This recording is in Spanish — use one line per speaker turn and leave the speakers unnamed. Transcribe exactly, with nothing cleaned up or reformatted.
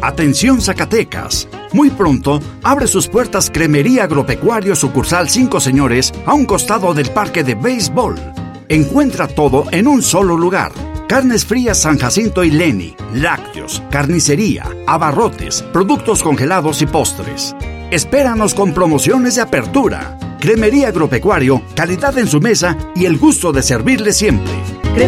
Atención Zacatecas. Muy pronto abre sus puertas Cremería Agropecuario sucursal Cinco Señores a un costado del parque de béisbol. Encuentra todo en un solo lugar. Carnes frías San Jacinto y Leni, lácteos, carnicería, abarrotes, productos congelados y postres. Espéranos con promociones de apertura. Cremería Agropecuario, calidad en su mesa y el gusto de servirle siempre.